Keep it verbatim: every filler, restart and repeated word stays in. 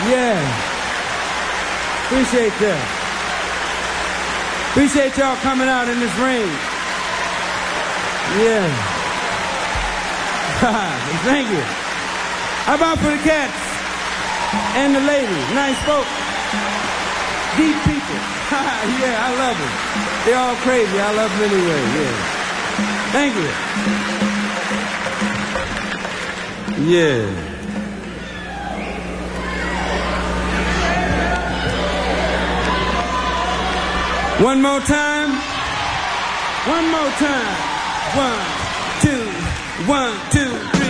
Yeah. Appreciate that. Appreciate y'all coming out in this rain. Yeah. Thank you. How about for the cats and the ladies? Nice folk. Deep people. Yeah, I love them. They're all crazy. I love them anyway. Yeah. Thank you. Yeah. One more time. One more time. One, two, one, two.